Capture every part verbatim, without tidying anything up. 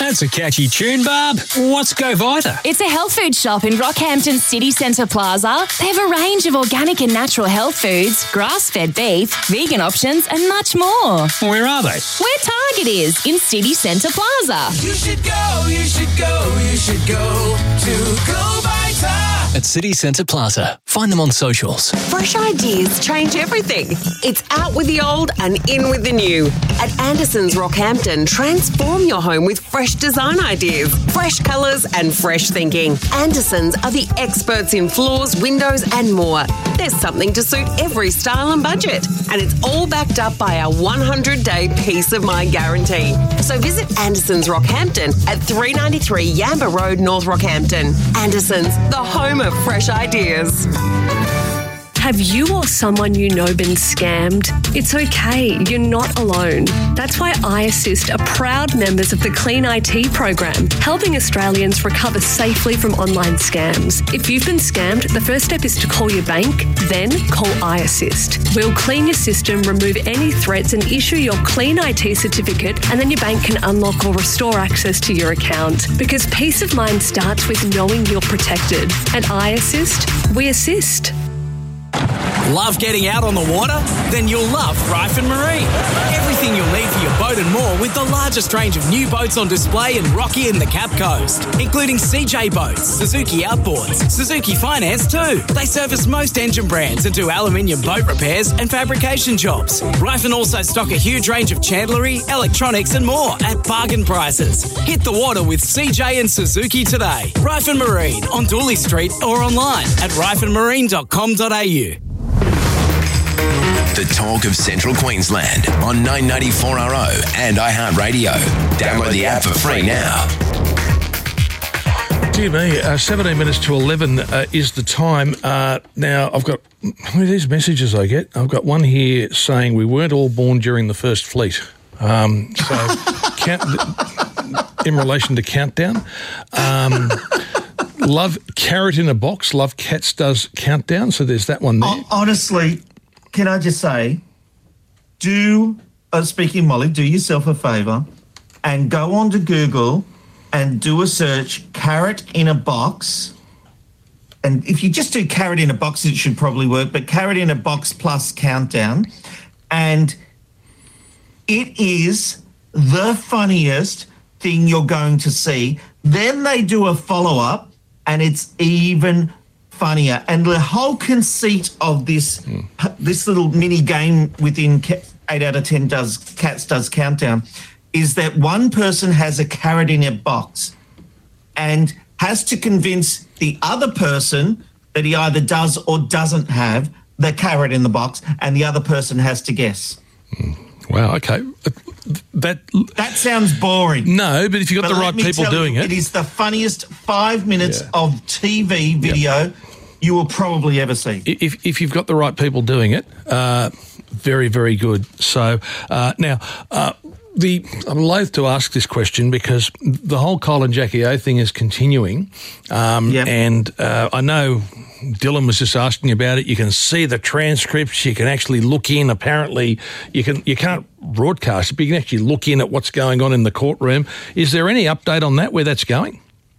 That's a catchy tune, Barb. What's Go Vita? It's a health food shop in Rockhampton City Centre Plaza. They have a range of organic and natural health foods, grass-fed beef, vegan options and much more. Where are they? Where Target is, in City Centre Plaza. You should go, you should go, you should go to Go Vita. At City Centre Plaza. Find them on socials. Fresh ideas change everything. It's out with the old and in with the new. At Anderson's Rockhampton, transform your home with fresh design ideas, fresh colours and fresh thinking. Anderson's are the experts in floors, windows and more. There's something to suit every style and budget. And it's all backed up by our one hundred day peace of mind guarantee. So visit Anderson's Rockhampton at three ninety-three Yamba Road, North Rockhampton. Anderson's, the home of fresh ideas. Have you or someone you know been scammed? It's okay, you're not alone. That's why iAssist are proud members of the Clean I T program, helping Australians recover safely from online scams. If you've been scammed, the first step is to call your bank, then call iAssist. We'll clean your system, remove any threats and issue your Clean I T certificate, and then your bank can unlock or restore access to your account. Because peace of mind starts with knowing you're protected. At iAssist, we assist. Love getting out on the water? Then you'll love Ryford Marine. Everything you'll need for your boat and more with the largest range of new boats on display in Rocky and the Cap Coast, including C J Boats, Suzuki Outboards, Suzuki Finance too. They service most engine brands and do aluminium boat repairs and fabrication jobs. Ryford also stock a huge range of chandlery, electronics and more at bargain prices. Hit the water with C J and Suzuki today. Ryford Marine on Dooley Street or online at ryford marine dot com dot a u. The talk of Central Queensland on nine ninety-four R O and iHeartRadio. Download the app for free now. Dear me, uh, seventeen minutes to eleven uh, is the time. Uh, now, I've got, how many of these messages I get? I've got one here saying we weren't all born during the first fleet. Um, so, count, in relation to Countdown. Um, love Carrot in a Box. Love Cats does Countdown. So there's that one there. Oh, honestly, can I just say, do, uh, speaking Molly, do yourself a favour and go onto Google and do a search, Carrot in a Box. And if you just do Carrot in a Box, it should probably work, but Carrot in a Box plus Countdown. And it is the funniest thing you're going to see. Then they do a follow-up and it's even funnier. And the whole conceit of this mm. this little mini game within eight out of ten does Cats Does Countdown is that one person has a carrot in a box and has to convince the other person that he either does or doesn't have the carrot in the box, and the other person has to guess. Mm. Wow, okay. That that sounds boring. No, but if you've got but the right people doing you, it. It is the funniest five minutes yeah. of T V video yeah. you will probably ever see. If if you've got the right people doing it, uh, very, very good. So uh, now, uh, the I'm loath to ask this question because the whole Kyle and Jackie O thing is continuing. Um, yep. And uh, I know Dylan was just asking about it. You can see the transcripts. You can actually look in. Apparently, you can you can't broadcast it, but you can actually look in at what's going on in the courtroom. Is there any update on that, where that's going?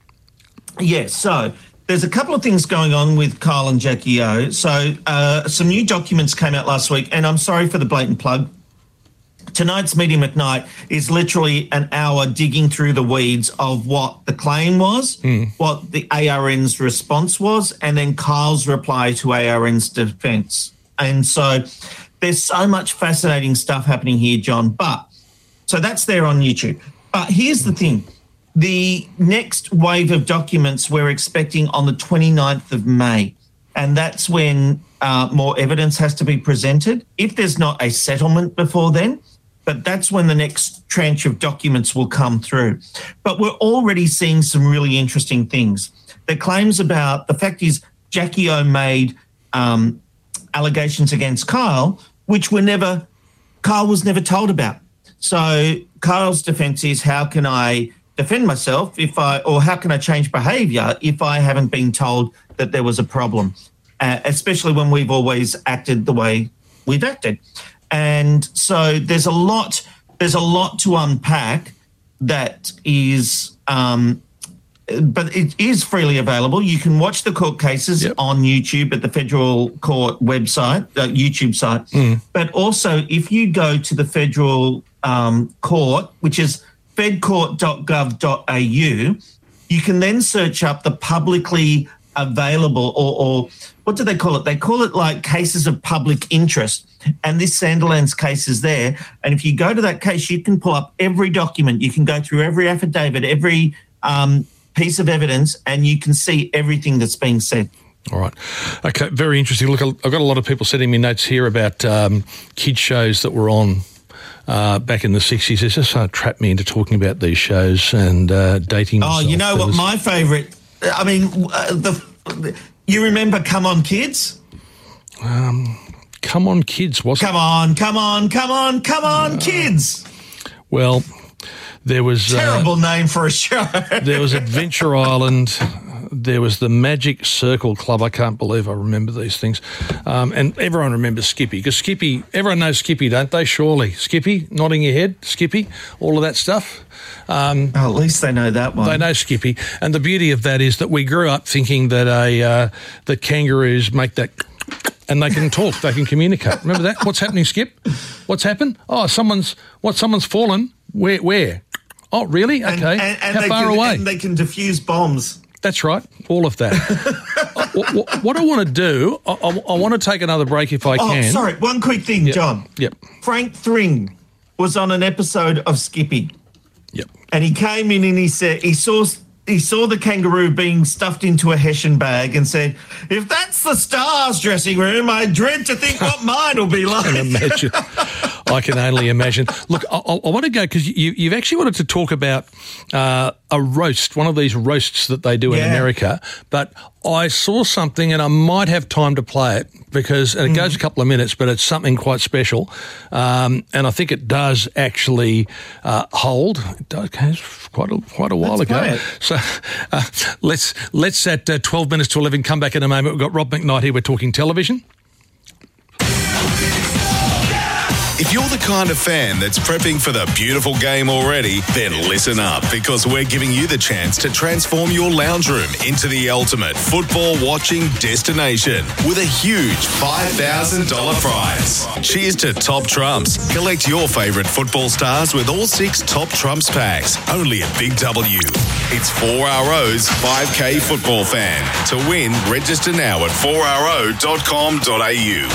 Yes, so there's a couple of things going on with Kyle and Jackie O. So uh, some new documents came out last week, and I'm sorry for the blatant plug. Tonight's Meeting McKnight is literally an hour digging through the weeds of what the claim was, mm. what the A R N's response was, and then Kyle's reply to A R N's defence. And so there's so much fascinating stuff happening here, John. But so that's there on YouTube. But here's the thing. The next wave of documents we're expecting on the twenty-ninth of May, and that's when uh, more evidence has to be presented. If there's not a settlement before then, but that's when the next tranche of documents will come through. But we're already seeing some really interesting things. The claims about, the fact is Jackie O made um, allegations against Kyle, which were never, Kyle was never told about. So Kyle's defence is, how can I defend myself if I, or how can I change behaviour if I haven't been told that there was a problem, uh, especially when we've always acted the way we've acted. And so there's a lot, there's a lot to unpack. that is, um, but it is freely available. You can watch the court cases Yep. on YouTube at the Federal Court website, uh, YouTube site. Mm. But also, if you go to the Federal um, Court, which is fedcourt dot gov dot a u, you can then search up the publicly available, or, or what do they call it? They call it like cases of public interest. And this Sandilands case is there. And if you go to that case, you can pull up every document. You can go through every affidavit, every um, piece of evidence, and you can see everything that's being said. All right. Okay, very interesting. Look, I've got a lot of people sending me notes here about um, kids shows that were on uh, back in the sixties. It's just uh, trapped me into talking about these shows and uh, dating Oh, myself. you know There what was- my favourite, I mean, uh, the you remember Come On Kids? Um, Come On Kids, wasn't Come on, come on, come on, come on, kids. Well, there was... Uh, Terrible name for a show. there was Adventure Island. There was the Magic Circle Club. I can't believe I remember these things. Um, and everyone remembers Skippy, because Skippy, everyone knows Skippy, don't they? Surely. Skippy, nodding your head, Skippy, all of that stuff. Um, Oh, at least they know that one. They know Skippy. And the beauty of that is that we grew up thinking that a uh, that kangaroos make that... and they can talk, they can communicate. Remember that? What's happening, Skip? What's happened? Oh, someone's what? Someone's fallen. Where? Where? Oh, really? Okay. And, and, and How they far can, away? And they can defuse bombs. That's right. All of that. what, what I want to do, I, I, I want to take another break if I Oh, can. sorry. One quick thing, Yep. John. Yep. Frank Thring was on an episode of Skippy. Yep. And he came in and he said he saw he saw the kangaroo being stuffed into a Hessian bag and said, "If that's the Stars dressing room, I dread to think what mine will be like." I can imagine. I can only imagine. Look, I, I, I want to go because you, you've actually wanted to talk about uh, a roast, one of these roasts that they do in Yeah. America. But I saw something, and I might have time to play it because, and it Mm. goes a couple of minutes, but it's something quite special, um, and I think it does actually uh, hold. It does, okay, it's quite a quite a while Let's ago. play it. So uh, let's let's at uh, twelve minutes to eleven come back in a moment. We've got Rob McKnight here. We're talking television. If you're the kind of fan that's prepping for the beautiful game already, then listen up, because we're giving you the chance to transform your lounge room into the ultimate football watching destination with a huge five thousand dollars prize. Cheers to Top Trumps. Collect your favourite football stars with all six Top Trumps packs, only at Big W. It's four R O's five K football fan. To win, register now at four R O dot com dot a u.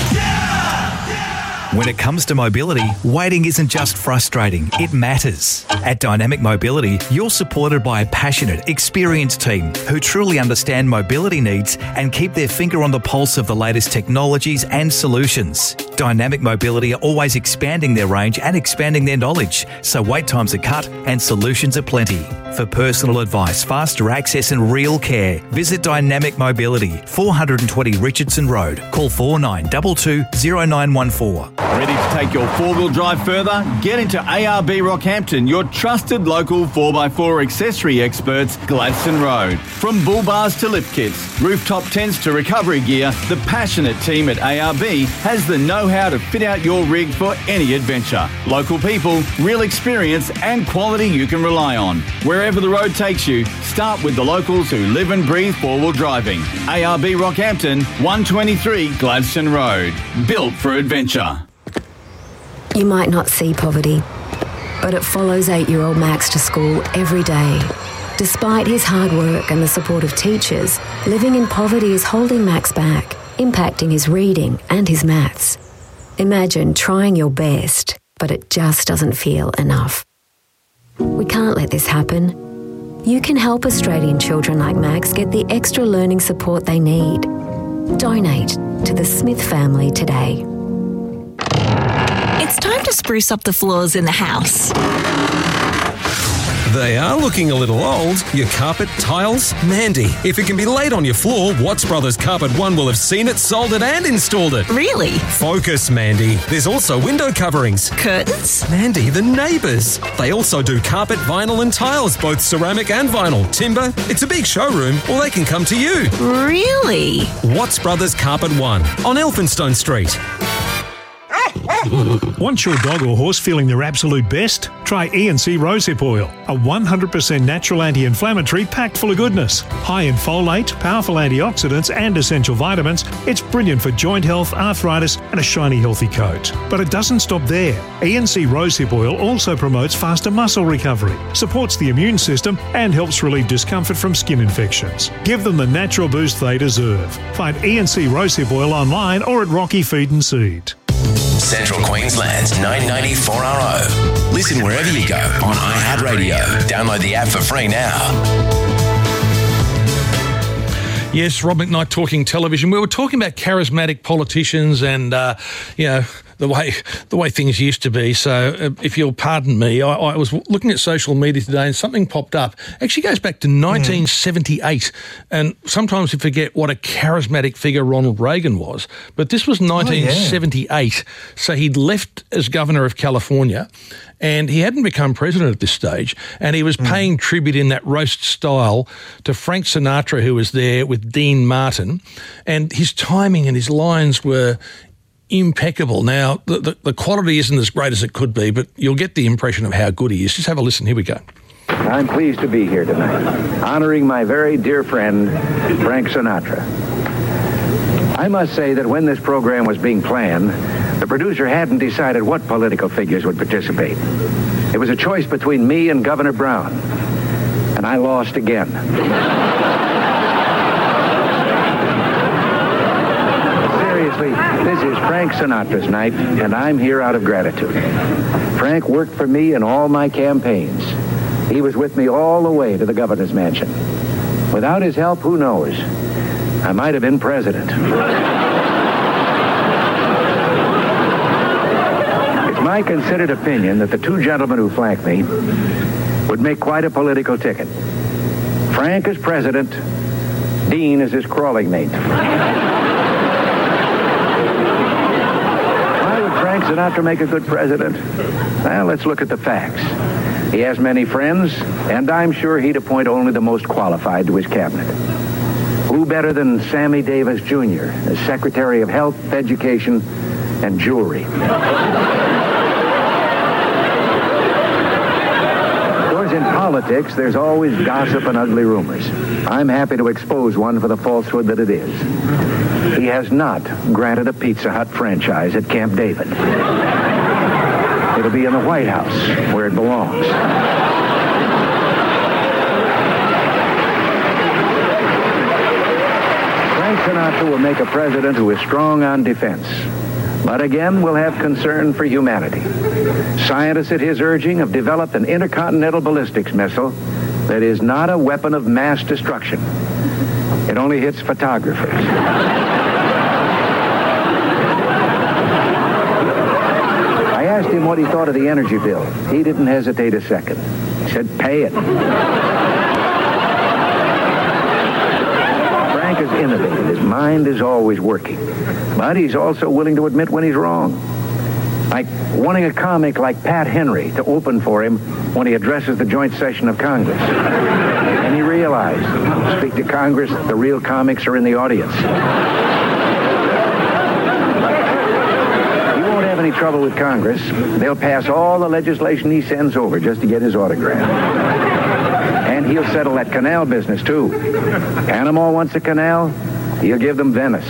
When it comes to mobility, waiting isn't just frustrating, it matters. At Dynamic Mobility, you're supported by a passionate, experienced team who truly understand mobility needs and keep their finger on the pulse of the latest technologies and solutions. Dynamic Mobility are always expanding their range and expanding their knowledge, so wait times are cut and solutions are plenty. For personal advice, faster access and real care, visit Dynamic Mobility, four twenty Richardson Road. Call four nine two two zero nine one four. Ready to take your four-wheel drive further? Get into A R B Rockhampton, your trusted local four by four accessory experts, Gladstone Road. From bull bars to lift kits, rooftop tents to recovery gear, the passionate team at A R B has the know-how to fit out your rig for any adventure. Local people, real experience and quality you can rely on. Wherever the road takes you, start with the locals who live and breathe four-wheel driving. A R B Rockhampton, one twenty-three Gladstone Road. Built for adventure. You might not see poverty, but it follows eight-year-old Max to school every day. Despite his hard work and the support of teachers, living in poverty is holding Max back, impacting his reading and his maths. Imagine trying your best, but it just doesn't feel enough. We can't let this happen. You can help Australian children like Max get the extra learning support they need. Donate to the Smith family today. It's time to spruce up the floors in the house. They are looking a little old. Your carpet, tiles, Mandy. If it can be laid on your floor, Watts Brothers Carpet One will have seen it, sold it and installed it. Really? Focus, Mandy. There's also window coverings. Curtains? Mandy, the neighbours. They also do carpet, vinyl and tiles, both ceramic and vinyl. Timber. It's a big showroom, or they can come to you. Really? Watts Brothers Carpet One on Elphinstone Street. Want your dog or horse feeling their absolute best? Try E and C Rosehip Oil, a one hundred percent natural anti-inflammatory packed full of goodness. High in folate, powerful antioxidants and essential vitamins, it's brilliant for joint health, arthritis and a shiny healthy coat. But it doesn't stop there. E and C Rosehip Oil also promotes faster muscle recovery, supports the immune system and helps relieve discomfort from skin infections. Give them the natural boost they deserve. Find E and C Rosehip Oil online or at Rocky Feed and Seed. Central Queensland's nine ninety-four R O. Listen wherever you go on iHeartRadio. Download the app for free now. Yes, Rob McKnight talking television. We were talking about charismatic politicians and, uh, you know, the way the way things used to be. So uh, if you'll pardon me, I, I was looking at social media today and something popped up. Actually goes back to nineteen seventy-eight. Mm. And sometimes you forget what a charismatic figure Ronald Reagan was. But this was nineteen seventy-eight. Oh, yeah. So he'd left as governor of California and he hadn't become president at this stage. And he was mm. paying tribute in that roast style to Frank Sinatra, who was there with Dean Martin. And his timing and his lines were impeccable. Now, the, the, the quality isn't as great as it could be, but you'll get the impression of how good he is. Just have a listen. Here we go. I'm pleased to be here tonight, honoring my very dear friend, Frank Sinatra. I must say that when this program was being planned, the producer hadn't decided what political figures would participate. It was a choice between me and Governor Brown, and I lost again. This is Frank Sinatra's night, and I'm here out of gratitude. Frank worked for me in all my campaigns. He was with me all the way to the governor's mansion. Without his help, who knows? I might have been president. It's my considered opinion that the two gentlemen who flanked me would make quite a political ticket. Frank as president, Dean as his crawling mate. Frank Sinatra make a good president? Well, let's look at the facts. He has many friends, and I'm sure he'd appoint only the most qualified to his cabinet. Who better than Sammy Davis Junior as Secretary of Health, Education, and Jewelry? Of course, in politics, there's always gossip and ugly rumors. I'm happy to expose one for the falsehood that it is. He has not granted a Pizza Hut franchise at Camp David. It'll be in the White House, where it belongs. Frank Sinatra will make a president who is strong on defense. But again, we'll have concern for humanity. Scientists at his urging have developed an intercontinental ballistics missile that is not a weapon of mass destruction. It only hits photographers. I asked him what he thought of the energy bill. He didn't hesitate a second. He said, pay it. Frank is innovative. His mind is always working. But he's also willing to admit when he's wrong. Like wanting a comic like Pat Henry to open for him when he addresses the joint session of Congress. And he realized, speak to Congress, the real comics are in the audience. He won't have any trouble with Congress. They'll pass all the legislation he sends over just to get his autograph. And he'll settle that canal business, too. Panama wants a canal, he'll give them Venice.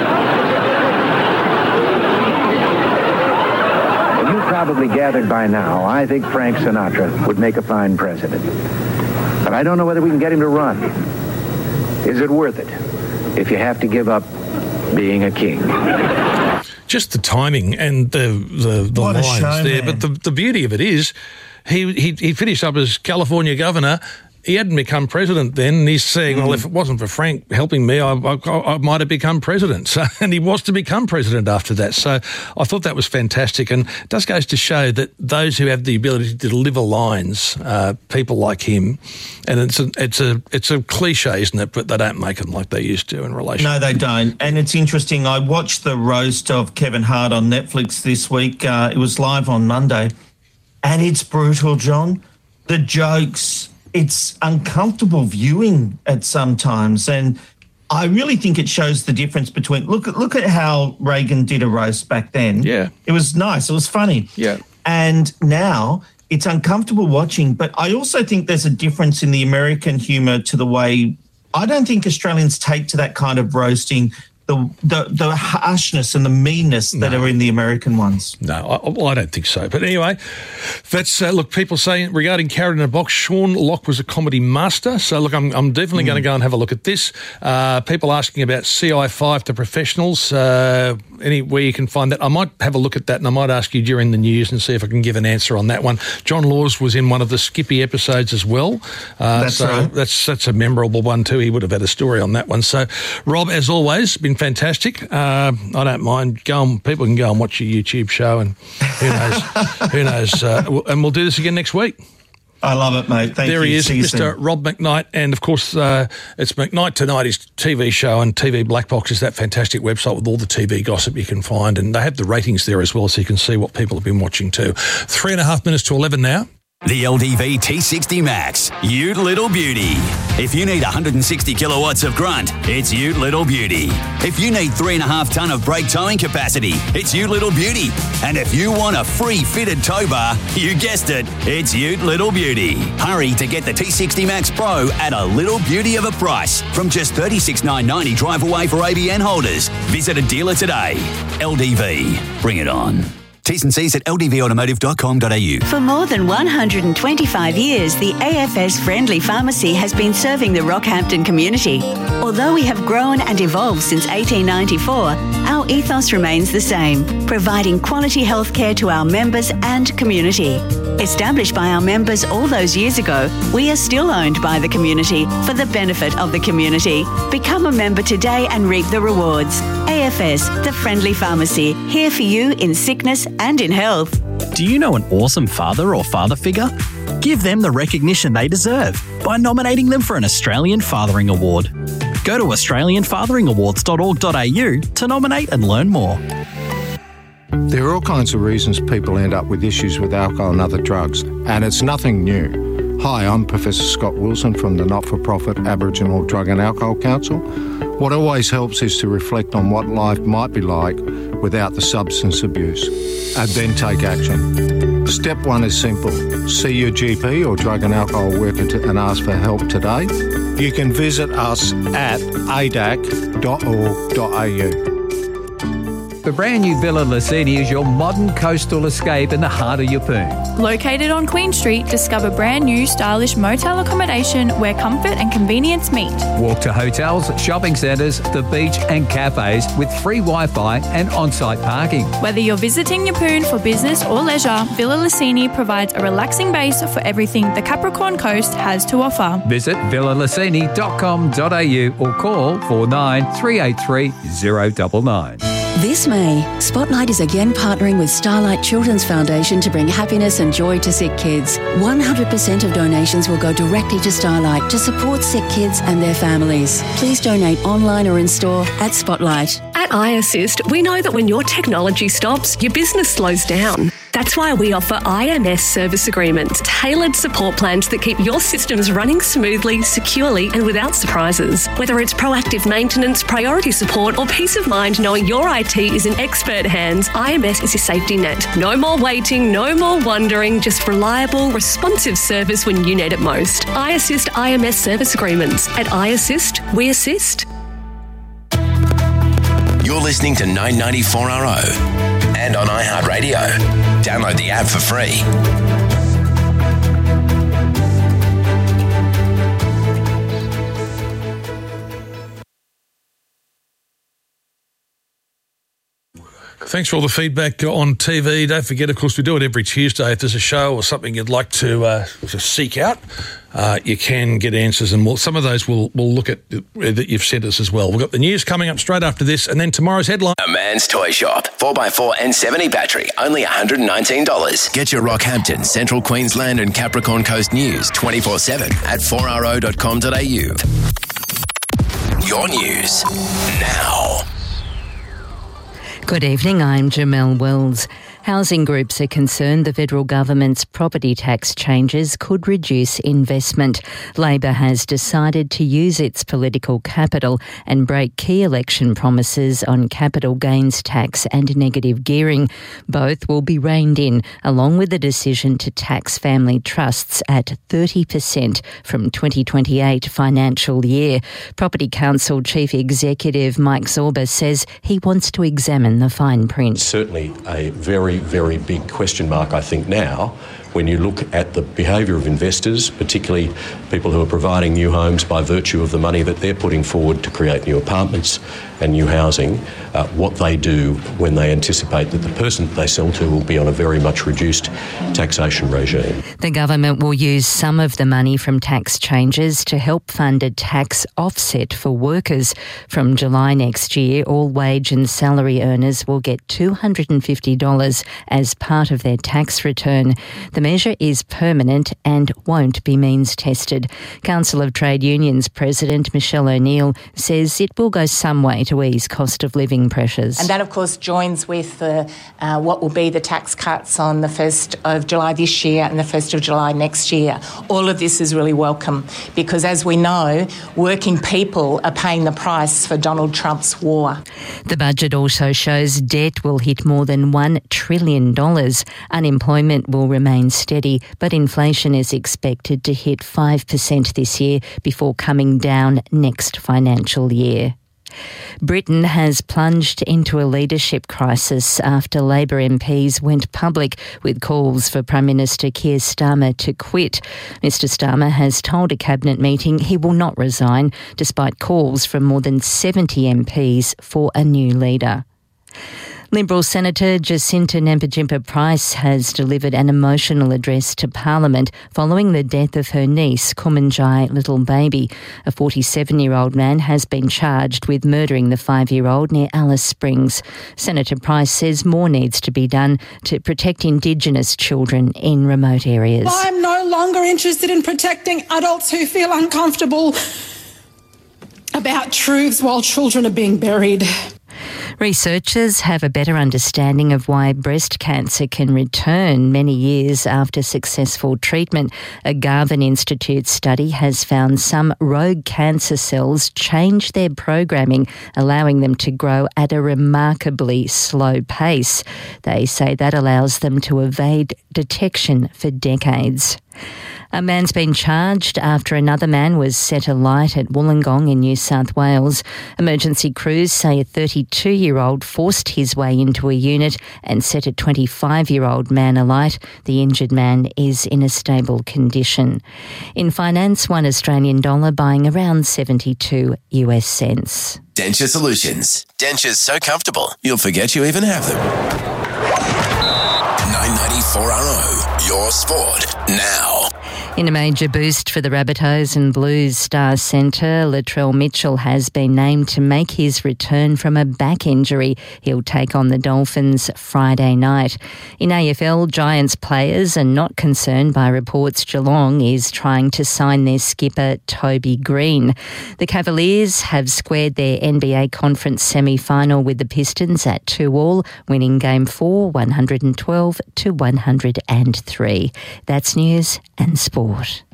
Probably gathered by now, I think Frank Sinatra would make a fine president. But I don't know whether we can get him to run. Is it worth it if you have to give up being a king? Just the timing and the the, the lines show, there. Man. But the, the beauty of it is he, he he finished up as California governor. He hadn't become president then, and he's saying, mm. well, if it wasn't for Frank helping me, I, I, I might have become president. So, and he was to become president after that. So I thought that was fantastic, and it does goes to show that those who have the ability to deliver lines, uh, people like him, and it's a, it's a it's a cliche, isn't it? But they don't make them like they used to in relation. No, they don't. And it's interesting. I watched the roast of Kevin Hart on Netflix this week. Uh, it was live on Monday, and it's brutal, John. The jokes. It's uncomfortable viewing at sometimes, and I really think it shows the difference between look at look at how Reagan did a roast back then. Yeah. It was nice. It was funny. Yeah. And now it's uncomfortable watching. But I also think there's a difference in the American humour to the way I don't think Australians take to that kind of roasting. The, the the harshness and the meanness that No. are in the American ones. No, I, well, I don't think so. But anyway, that's uh, look. People saying regarding Carrot in a Box, Sean Locke was a comedy master. So look, I'm I'm definitely mm. going to go and have a look at this. Uh, people asking about C I five to professionals. Uh, anywhere you can find that, I might have a look at that, and I might ask you during the news and see if I can give an answer on that one. John Laws was in one of the Skippy episodes as well. Uh, that's so right. That's that's a memorable one too. He would have had a story on that one. So, Rob, as always, been fantastic. Uh, I don't mind. Go on, people can go and watch your YouTube show, and who knows, who knows. Uh, and we'll do this again next week. I love it, mate. Thank there you. he is, See you Mister soon. Rob McKnight. And, of course, uh, it's McKnight Tonight, his T V show, and T V Black Box is that fantastic website with all the T V gossip you can find. And they have the ratings there as well, so you can see what people have been watching too. Three and a half minutes to eleven now. The L D V T sixty Max, Ute Little Beauty. If you need one hundred sixty kilowatts of grunt, it's Ute Little Beauty. If you need three and a half tonne of brake towing capacity, it's Ute Little Beauty. And if you want a free fitted tow bar, you guessed it, it's Ute Little Beauty. Hurry to get the T sixty Max Pro at a little beauty of a price from just thirty-six thousand nine hundred ninety drive away for A B N holders. Visit a dealer today. L D V, bring it on. T's and C's at l d v automotive dot com dot a u. For more than one hundred twenty-five years, the A F S Friendly Pharmacy has been serving the Rockhampton community. Although we have grown and evolved since eighteen ninety-four, our ethos remains the same, providing quality healthcare to our members and community. Established by our members all those years ago, we are still owned by the community for the benefit of the community. Become a member today and reap the rewards. A F S, the Friendly Pharmacy, here for you in sickness and in health. Do you know an awesome father or father figure? Give them the recognition they deserve by nominating them for an Australian Fathering Award. Go to australian fathering awards dot org dot a u to nominate and learn more. There are all kinds of reasons people end up with issues with alcohol and other drugs, and it's nothing new. Hi, I'm Professor Scott Wilson from the not-for-profit Aboriginal Drug and Alcohol Council. What always helps is to reflect on what life might be like without the substance abuse, and then take action. Step one is simple. See your G P or drug and alcohol worker to, and ask for help today. You can visit us at a d a c dot org dot a u. The brand new Villa Lucini is your modern coastal escape in the heart of Yeppoon. Located on Queen Street, discover brand new stylish motel accommodation where comfort and convenience meet. Walk to hotels, shopping centres, the beach and cafes with free Wi-Fi and on-site parking. Whether you're visiting Yeppoon for business or leisure, Villa Lucini provides a relaxing base for everything the Capricorn Coast has to offer. Visit villa lucini dot com dot a u or call four nine three eight three zero nine nine. This May, Spotlight is again partnering with Starlight Children's Foundation to bring happiness and joy to sick kids. one hundred percent of donations will go directly to Starlight to support sick kids and their families. Please donate online or in store at Spotlight. At iAssist, we know that when your technology stops, your business slows down. That's why we offer I M S service agreements, tailored support plans that keep your systems running smoothly, securely, and without surprises. Whether it's proactive maintenance, priority support, or peace of mind knowing your I T is in expert hands, I M S is your safety net. No more waiting, no more wondering, just reliable, responsive service when you need it most. iAssist I M S service agreements. At iAssist, we assist. You're listening to nine ninety-four R O and on iHeartRadio. Download the app for free. Thanks for all the feedback on T V. Don't forget, of course, we do it every Tuesday. If there's a show or something you'd like to, uh, to seek out, uh, you can get answers, and we'll, some of those we'll, we'll look at uh, that you've sent us as well. We've got the news coming up straight after this, and then tomorrow's headline. A Man's Toy Shop. four by four and seventy battery. Only one hundred nineteen dollars. Get your Rockhampton, Central Queensland and Capricorn Coast news twenty-four seven at four r o dot com dot a u. Your news now. Good evening, I'm Jamelle Wells. Housing groups are concerned the federal government's property tax changes could reduce investment. Labor has decided to use its political capital and break key election promises on capital gains tax and negative gearing. Both will be reined in, along with the decision to tax family trusts at thirty percent from twenty twenty-eight financial year. Property Council Chief Executive Mike Zorba says he wants to examine the fine print. Certainly a very, very big question mark, I think, now when you look at the behaviour of investors, particularly people who are providing new homes by virtue of the money that they're putting forward to create new apartments and new housing, uh, what they do when they anticipate that the person they sell to will be on a very much reduced taxation regime. The government will use some of the money from tax changes to help fund a tax offset for workers. From July next year, all wage and salary earners will get two hundred fifty dollars as part of their tax return. The measure is permanent and won't be means tested. Council of Trade Unions President Michelle O'Neill says it will go some way to ease cost of living pressures. And that, of course, joins with the, uh, what will be the tax cuts on the first of July this year and the first of July next year. All of this is really welcome because, as we know, working people are paying the price for Donald Trump's war. The budget also shows debt will hit more than one trillion dollars. Unemployment will remain steady, but inflation is expected to hit five percent this year before coming down next financial year. Britain has plunged into a leadership crisis after Labor M Ps went public with calls for Prime Minister Keir Starmer to quit. Mr Starmer has told a cabinet meeting he will not resign, despite calls from more than seventy M Ps for a new leader. Liberal Senator Jacinta Nampijinpa-Price has delivered an emotional address to Parliament following the death of her niece, Kumanjai Little Baby. A forty-seven-year-old man has been charged with murdering the five-year-old near Alice Springs. Senator Price says more needs to be done to protect Indigenous children in remote areas. I'm no longer interested in protecting adults who feel uncomfortable about truths while children are being buried. Researchers have a better understanding of why breast cancer can return many years after successful treatment. A Garvan Institute study has found some rogue cancer cells change their programming, allowing them to grow at a remarkably slow pace. They say that allows them to evade detection for decades. A man's been charged after another man was set alight at Wollongong in New South Wales. Emergency crews say a thirty-two-year-old forced his way into a unit and set a twenty-five-year-old man alight. The injured man is in a stable condition. In finance, one Australian dollar buying around seventy-two US cents. Denture Solutions. Dentures so comfortable, you'll forget you even have them. nine ninety-four R O, your sport now. In a major boost for the Rabbitohs and Blues star centre, Latrell Mitchell has been named to make his return from a back injury. He'll take on the Dolphins Friday night. In A F L, Giants players are not concerned by reports Geelong is trying to sign their skipper Toby Green. The Cavaliers have squared their N B A conference semi-final with the Pistons at two all, winning game four, one twelve to one oh three. That's news and sport.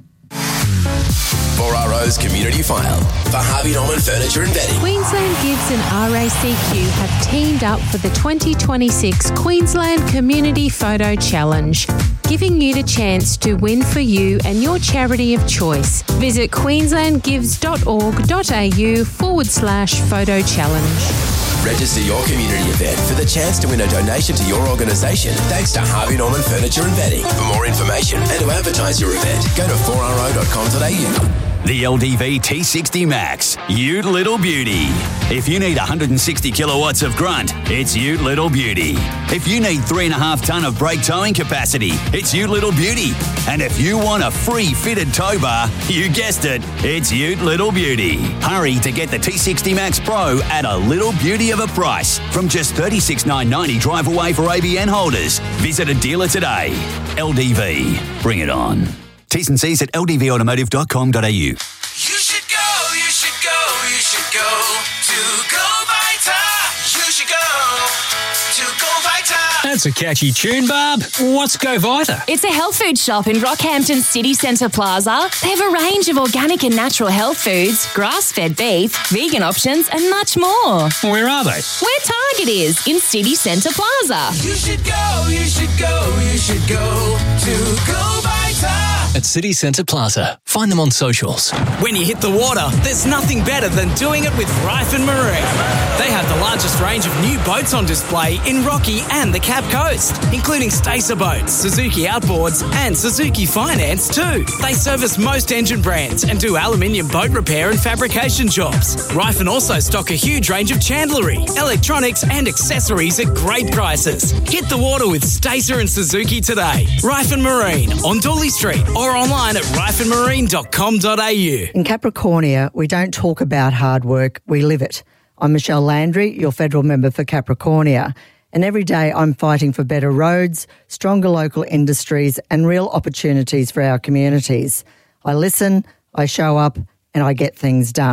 four R O's Community File for Harvey Norman Furniture and Bedding. Queensland Gives and R A C Q have teamed up for the twenty twenty-six Queensland Community Photo Challenge, giving you the chance to win for you and your charity of choice. Visit queenslandgives.org.au forward slash photo challenge. Register your community event for the chance to win a donation to your organisation thanks to Harvey Norman Furniture and Bedding. For more information and to advertise your event, go to four r o dot com dot a u. The L D V T sixty Max, Ute Little Beauty. If you need one hundred sixty kilowatts of grunt, it's Ute Little Beauty. If you need three and a half tonne of brake towing capacity, it's Ute Little Beauty. And if you want a free fitted tow bar, you guessed it, it's Ute Little Beauty. Hurry to get the T sixty Max Pro at a little beauty of a price from just thirty-six thousand nine hundred ninety drive away for A B N holders. Visit a dealer today. L D V, bring it on. T's and C's at l d v automotive dot com dot a u. You should go, you should go, you should go to Go Vita. You should go to Go Vita. That's a catchy tune, Barb. What's Go Vita? It's a health food shop in Rockhampton City Centre Plaza. They have a range of organic and natural health foods, grass-fed beef, vegan options and much more. Where are they? Where Target is, in City Centre Plaza. You should go, you should go, you should go to Go Vita. At City Centre Plaza. Find them on socials. When you hit the water, there's nothing better than doing it with Ryford Marine. They have the largest range of new boats on display in Rocky and the Cap Coast, including Stacer boats, Suzuki Outboards and Suzuki Finance too. They service most engine brands and do aluminium boat repair and fabrication jobs. Ryford also stock a huge range of chandlery, electronics and accessories at great prices. Hit the water with Stacer and Suzuki today. Ryford Marine on Dooley Street or online at ryford marine dot com dot a u. In Capricornia, we don't talk about hard work, we live it. I'm Michelle Landry, your federal member for Capricornia, and every day I'm fighting for better roads, stronger local industries and real opportunities for our communities. I listen, I show up and I get things done.